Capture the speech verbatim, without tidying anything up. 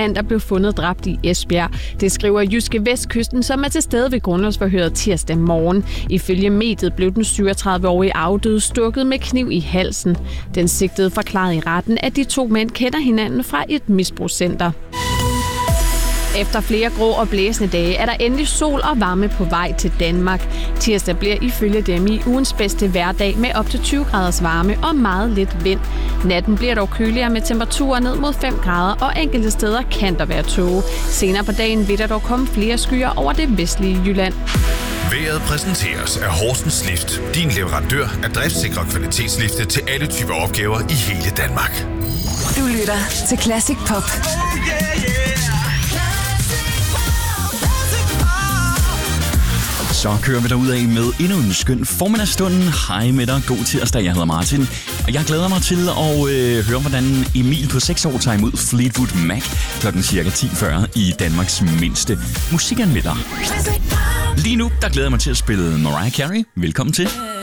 mand, der blev fundet dræbt i Esbjerg. Det skriver Jyske Vestkysten, som er til stede ved grundlovsforhøret tirsdag morgen. Ifølge mediet blev den syvogtredive-årige afdøde stukket med kniv i halsen. Den sigtede forklarede i retten, at de to mænd kender hinanden fra et misbrugscenter. Efter flere grå og blæsende dage er der endelig sol og varme på vej til Danmark. Tirsdag bliver ifølge dem i ugens bedste hverdag med op til tyve graders varme og meget lidt vind. Natten bliver dog køligere med temperaturer ned mod fem grader, og enkelte steder kan der være tåge. Senere på dagen vil der dog komme flere skyer over det vestlige Jylland. Vejret præsenteres af Horsens Lift. Din leverandør af driftsikre kvalitetslifte til alle typer opgaver i hele Danmark. Du lytter til Classic Pop. Så kører vi derudad med endnu en skøn formiddagsstund. Hej med dig, god tirsdag, jeg hedder Martin. Og jeg glæder mig til at øh, høre, hvordan Emil på seks år tager imod Fleetwood Mac klokken cirka ti fyrre i Danmarks mindste musikanmelder. Lige nu, der glæder jeg mig til at spille Mariah Carey. Velkommen til.